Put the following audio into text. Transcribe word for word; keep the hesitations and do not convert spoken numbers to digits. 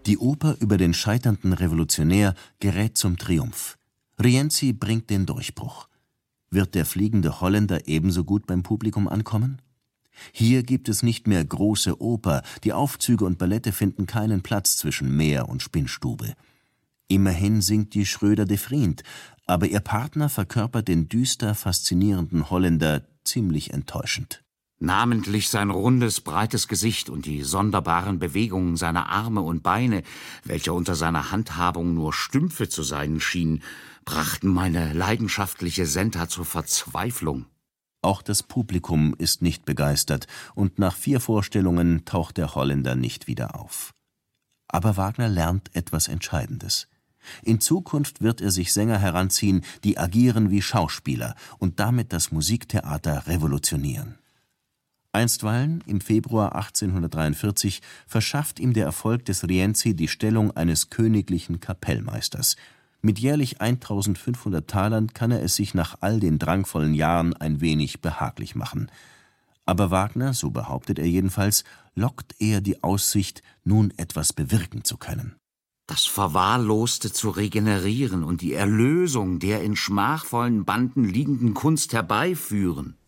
Die Oper über den scheiternden Revolutionär gerät zum Triumph. Rienzi bringt den Durchbruch. Wird der fliegende Holländer ebenso gut beim Publikum ankommen? Hier gibt es nicht mehr große Oper, die Aufzüge und Ballette finden keinen Platz zwischen Meer und Spinnstube. Immerhin singt die Schröder de Vriend, aber ihr Partner verkörpert den düster faszinierenden Holländer ziemlich enttäuschend. Namentlich sein rundes, breites Gesicht und die sonderbaren Bewegungen seiner Arme und Beine, welche unter seiner Handhabung nur Stümpfe zu sein schienen, brachten meine leidenschaftliche Senta zur Verzweiflung. Auch das Publikum ist nicht begeistert, und nach vier Vorstellungen taucht der Holländer nicht wieder auf. Aber Wagner lernt etwas Entscheidendes. In Zukunft wird er sich Sänger heranziehen, die agieren wie Schauspieler und damit das Musiktheater revolutionieren. Einstweilen, im Februar achtzehnhundertdreiundvierzig, verschafft ihm der Erfolg des Rienzi die Stellung eines königlichen Kapellmeisters. Mit jährlich eintausendfünfhundert Talern kann er es sich nach all den drangvollen Jahren ein wenig behaglich machen. Aber Wagner, so behauptet er jedenfalls, lockt eher die Aussicht, nun etwas bewirken zu können. Das Verwahrloste zu regenerieren und die Erlösung der in schmachvollen Banden liegenden Kunst herbeiführen.